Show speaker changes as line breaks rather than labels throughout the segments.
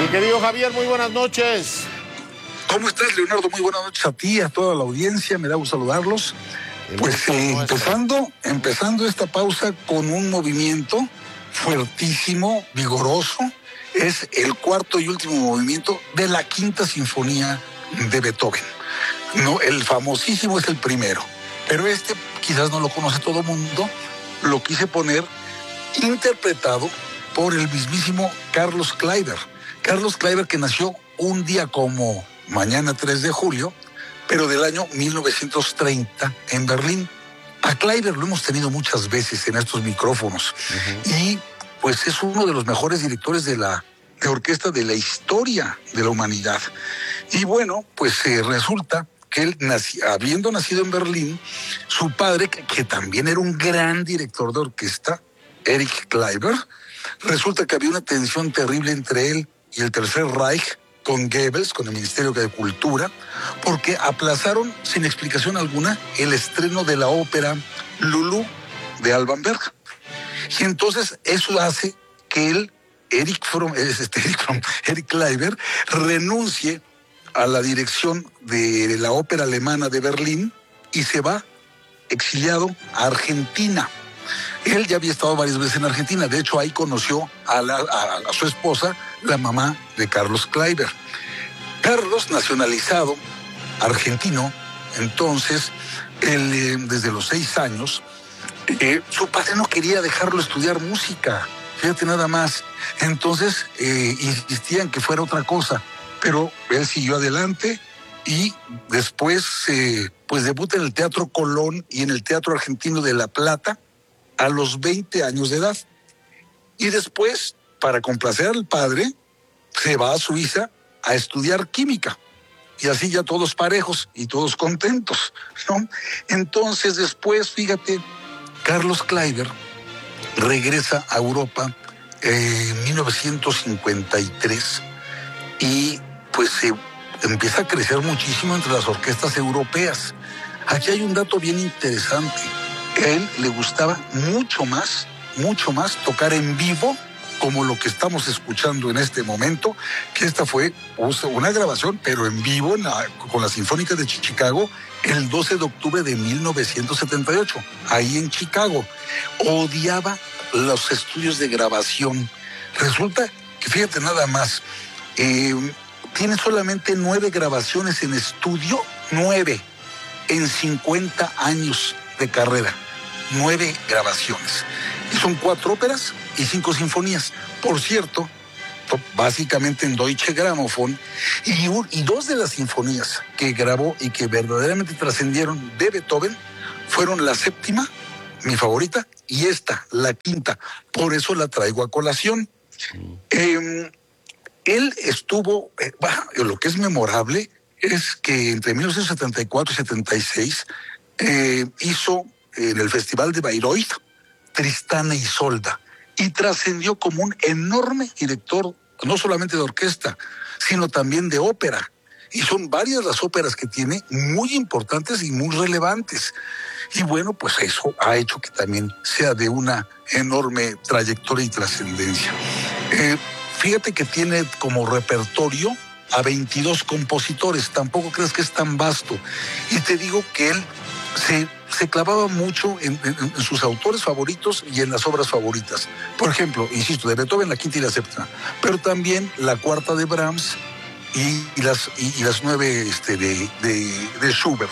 Mi querido Javier, muy buenas noches.
¿Cómo estás, Leonardo? Muy buenas noches a ti, a toda la audiencia. Me da gusto saludarlos. Pues empezando esta pausa con un movimiento fuertísimo, vigoroso. Es el cuarto y último movimiento de la Quinta Sinfonía de Beethoven. No, el famosísimo es el primero, pero este quizás no lo conoce todo el mundo. Lo quise poner interpretado por el mismísimo Carlos Kleiber. Carlos Kleiber, que nació un día como mañana 3 de julio, pero del año 1930 en Berlín. A Kleiber lo hemos tenido muchas veces en estos micrófonos. Y pues es uno de los mejores directores de orquesta de la historia de la humanidad. Y bueno, pues resulta que él, habiendo nacido en Berlín, su padre, que también era un gran director de orquesta, Erich Kleiber, resulta que había una tensión terrible entre él y el Tercer Reich, con Goebbels, con el Ministerio de Cultura, porque aplazaron sin explicación alguna el estreno de la ópera Lulú de Alban Berg. Y entonces eso hace que Erich Kleiber renuncie a la dirección de la ópera alemana de Berlín y se va exiliado a Argentina. Él ya había estado varias veces en Argentina. De hecho, ahí conoció a su esposa, la mamá de Carlos Kleiber. Carlos, nacionalizado argentino, entonces, desde los 6 años, su padre no quería dejarlo estudiar música. Fíjate nada más. Entonces, insistían que fuera otra cosa. Pero él siguió adelante y después, pues debuta en el Teatro Colón y en el Teatro Argentino de La Plata a los 20 años de edad. Y después, para complacer al padre, se va a Suiza a estudiar química. Y así ya todos parejos y todos contentos, ¿no? Entonces después, fíjate, Carlos Kleiber regresa a Europa en 1953 y pues se empieza a crecer muchísimo entre las orquestas europeas. Aquí hay un dato bien interesante. A él le gustaba mucho más tocar en vivo, como lo que estamos escuchando en este momento, que esta fue una grabación, pero en vivo con la Sinfónica de Chicago, el 12 de octubre de 1978, ahí en Chicago. Odiaba los estudios de grabación. Resulta que, fíjate nada más, tiene solamente 9 grabaciones en estudio, 9, en 50 años de carrera. 9 grabaciones. Y son 4 óperas y 5 sinfonías. Por cierto, básicamente en Deutsche Grammophon, y 2 de las sinfonías que grabó y que verdaderamente trascendieron de Beethoven fueron la séptima, mi favorita, y esta, la quinta. Por eso la traigo a colación. Él estuvo, lo que es memorable es que entre 1974 y 76 hizo en el Festival de Bayreuth Tristana y Isolda, y trascendió como un enorme director, no solamente de orquesta, sino también de ópera. Y son varias las óperas que tiene, muy importantes y muy relevantes. Y bueno, pues eso ha hecho que también sea de una enorme trayectoria y trascendencia. Fíjate que tiene como repertorio a 22 compositores, tampoco crees que es tan vasto. Y te digo que él se clavaba mucho en sus autores favoritos y en las obras favoritas. Por ejemplo, insisto, de Beethoven la quinta y la séptima, pero también la cuarta de Brahms y las 9 de Schubert.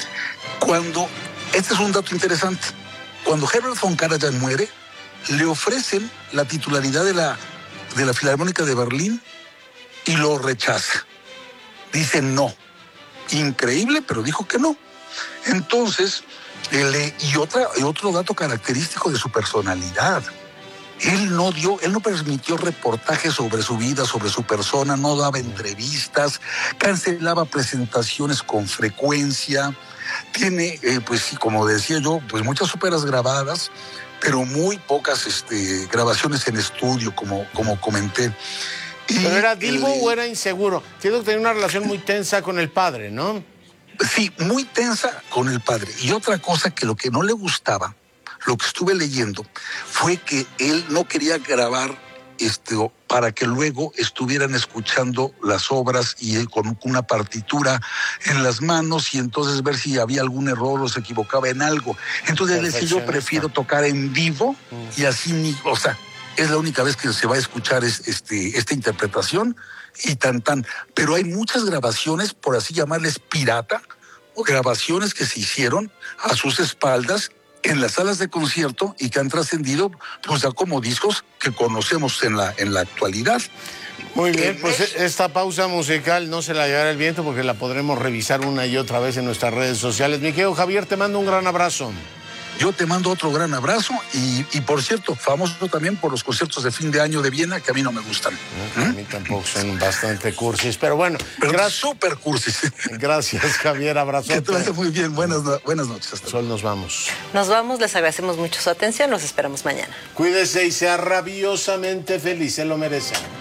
Este es un dato interesante, cuando Herbert von Karajan muere, le ofrecen la titularidad de la Filarmónica de Berlín y lo rechaza. Dice no. Increíble, pero dijo que no. Entonces, otro dato característico de su personalidad. Él no permitió reportajes sobre su vida, sobre su persona, no daba entrevistas, cancelaba presentaciones con frecuencia. Tiene, pues sí, como decía yo, pues muchas óperas grabadas, pero muy pocas grabaciones en estudio, como comenté.
¿Pero era divo o era inseguro? Entiendo que tenía una relación muy tensa con el padre, ¿no?
Sí, muy tensa con el padre. Y otra cosa que lo que no le gustaba, lo que estuve leyendo, fue que él no quería grabar para que luego estuvieran escuchando las obras y con una partitura en las manos y entonces ver si había algún error o se equivocaba en algo. Entonces les decía, yo prefiero tocar en vivo y así, o sea, es la única vez que se va a escuchar esta interpretación y tan. Pero hay muchas grabaciones, por así llamarles pirata, o grabaciones que se hicieron a sus espaldas en las salas de concierto y que han trascendido pues ya como discos que conocemos en la actualidad.
Muy bien, pues esta pausa musical no se la llevará el viento porque la podremos revisar una y otra vez en nuestras redes sociales. Mi querido Javier, te mando un gran abrazo.
Yo te mando otro gran abrazo y por cierto, famoso también por los conciertos de fin de año de Viena, que a mí no me gustan.
A mí tampoco, son bastante cursis, pero bueno.
Pero súper cursis.
Gracias, Javier, abrazo.
Que te vaya muy bien, buenas noches. Hasta
Sol, nos vamos.
Nos vamos, les agradecemos mucho su atención, los esperamos mañana.
Cuídese y sea rabiosamente feliz, se lo merece.